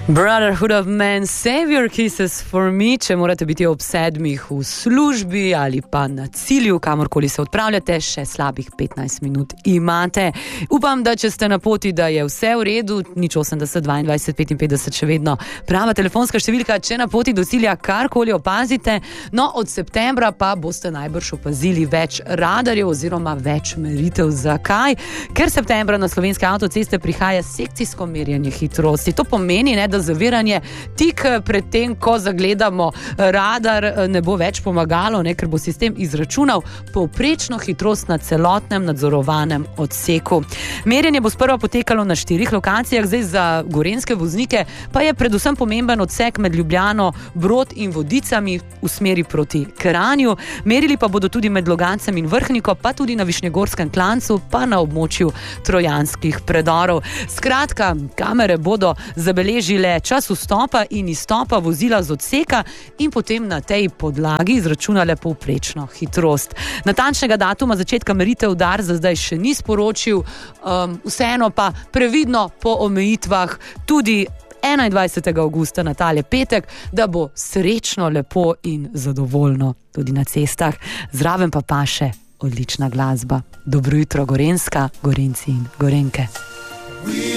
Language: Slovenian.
Brotherhood of Man, save your kisses for me. Če morate biti ob 7 v službi ali pa na cilju, kamorkoli se odpravljate, še slabih 15 minut imate. Upam, da če ste na poti, da je vse v redu, 080 22 55 še vedno prava telefonska številka, če na poti do cilja karkoli opazite. No, od septembra pa boste najbrž opazili več radarjev oziroma več meritev. Zakaj? Ker septembra na slovenske avtoceste prihaja sekcijsko merjenje hitrosti. To pomeni, da zaviranje tik pred tem, ko zagledamo radar, ne bo več pomagalo, ker bo sistem izračunal povprečno hitrost na celotnem nadzorovanem odseku. Merjenje bo sprva potekalo na 4 lokacijah, zdaj za gorenjske voznike pa je predvsem pomemben odsek med Ljubljano, Brod in Vodicami v smeri proti Kranju. Merili pa bodo tudi med Logatcem in Vrhniko, pa tudi na Višnjegorskem klancu, pa na območju trojanskih predorov. Skratka, kamere bodo zabeležile čas vstopa in izstopa vozila z odseka in potem na tej podlagi izračunale povprečno hitrost. Natančnega datuma začetka meritev Dars za zdaj še ni sporočil, vseeno pa previdno po omejitvah tudi 21. avgusta na tale petek, da bo srečno, lepo in zadovoljno tudi na cestah. Zraven pa paše odlična glasba. Dobro jutro, Gorenjska, Gorenjci in Gorenjke.